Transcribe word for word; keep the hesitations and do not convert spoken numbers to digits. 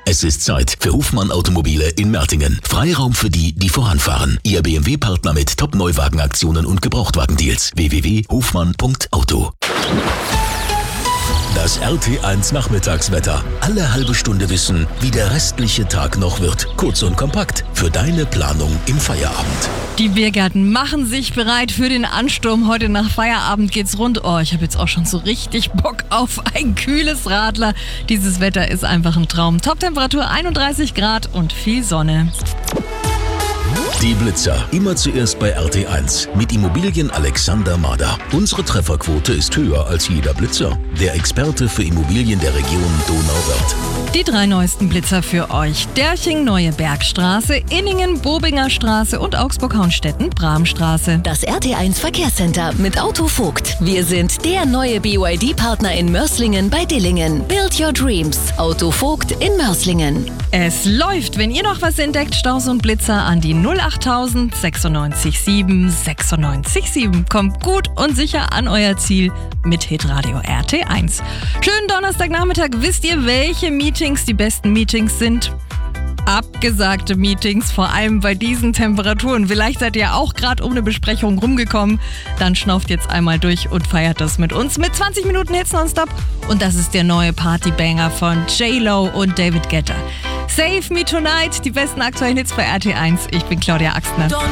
Es ist Zeit für Hofmann Automobile in Mertingen. Freiraum für die, die voranfahren. Ihr B M W-Partner mit Top-Neuwagenaktionen und Gebrauchtwagendeals. w w w punkt hofmann punkt auto. Das R T eins Nachmittagswetter. Alle halbe Stunde wissen, wie der restliche Tag noch wird. Kurz und kompakt für deine Planung im Feierabend. Die Biergärten machen sich bereit für den Ansturm. Heute nach Feierabend geht's rund. Oh, ich habe jetzt auch schon so richtig Bock auf ein kühles Radler. Dieses Wetter ist einfach ein Traum. Toptemperatur einunddreißig Grad und viel Sonne. Die Blitzer. Immer zuerst bei R T eins. Mit Immobilien Alexander Mader. Unsere Trefferquote ist höher als jeder Blitzer. Der Experte für Immobilien der Region Donauwörth. Die drei neuesten Blitzer für euch. Derching, Neue Bergstraße, Inningen, Bobinger Straße und Augsburg-Haunstetten, Bramstraße. Das R T eins Verkehrscenter mit Autovogt. Wir sind der neue B Y D-Partner in Mörslingen bei Dillingen. Build your dreams. Autovogt in Mörslingen. Es läuft. Wenn ihr noch was entdeckt, Staus und Blitzer an die null achttausend sechsundneunzig sieben sechsundneunzig sieben. Kommt gut und sicher an euer Ziel mit Hitradio R T eins. Schönen Donnerstagnachmittag. Wisst ihr, welche Meetings die besten Meetings sind? Abgesagte Meetings, vor allem bei diesen Temperaturen. Vielleicht seid ihr auch gerade um eine Besprechung rumgekommen. Dann schnauft jetzt einmal durch und feiert das mit uns mit zwanzig Minuten Hits nonstop. Und das ist der neue Partybanger von J-Lo und David Guetta. Save Me Tonight, die besten aktuellen Hits bei R T eins. Ich bin Claudia Axtner.